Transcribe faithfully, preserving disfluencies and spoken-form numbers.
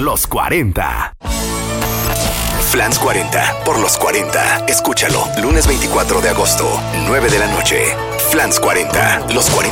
los cuarenta. Flans cuarenta, por los cuarenta. Escúchalo, lunes veinticuatro de agosto, nueve de la noche. Flans cuarenta, los cuarenta.